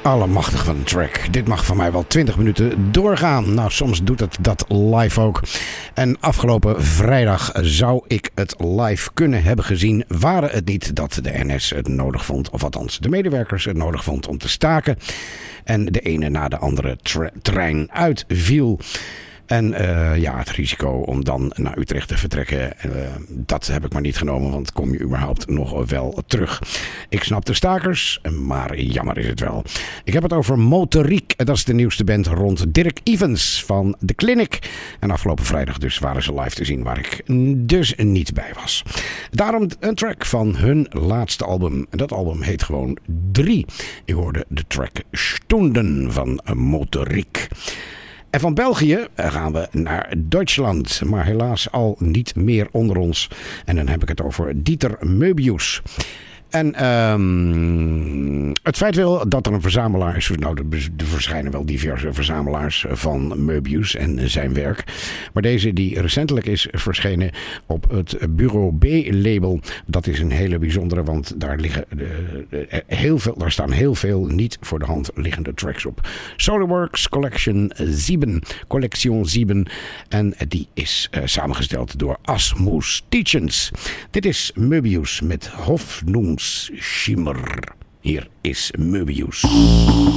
Allemachtig van een track. Dit mag van mij wel 20 minuten doorgaan. Nou, soms doet het dat live ook. En afgelopen vrijdag zou ik het live kunnen hebben gezien. Waren het niet dat de NS het nodig vond, of althans de medewerkers het nodig vond om te staken. En de ene na de andere trein uitviel. En het risico om dan naar Utrecht te vertrekken, dat heb ik maar niet genomen, want kom je überhaupt nog wel terug. Ik snap de stakers, maar jammer is het wel. Ik heb het over Motoriek, dat is de nieuwste band rond Dirk Evans van The Clinic. En afgelopen vrijdag dus waren ze live te zien, waar ik dus niet bij was. Daarom een track van hun laatste album. Dat album heet gewoon 3. Ik hoorde de track Stunden van Motoriek. En van België gaan we naar Duitsland, maar helaas al niet meer onder ons. En dan heb ik het over Dieter Möbius. En het feit wel dat er een verzamelaar is. Nou, er verschijnen wel diverse verzamelaars van Möbius en zijn werk. Maar deze die recentelijk is verschenen op het Bureau B-label. Dat is een hele bijzondere, want daar liggen daar staan heel veel niet voor de hand liggende tracks op. Solarworks Collection 7. En die is samengesteld door Asmus Tietjens. Dit is Möbius met Hoffnungsschimmer. Hier is Möbius.